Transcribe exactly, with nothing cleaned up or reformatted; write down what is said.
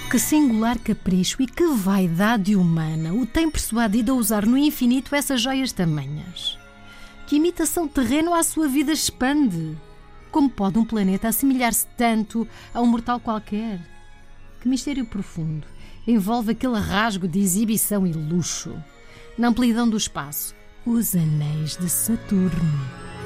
Que singular capricho e que vaidade humana o tem persuadido a usar no infinito essas joias tamanhas? Que imitação terreno à sua vida expande? Como pode um planeta assemelhar-se tanto a um mortal qualquer? Que mistério profundo envolve aquele rasgo de exibição e luxo? Na amplidão do espaço, os anéis de Saturno.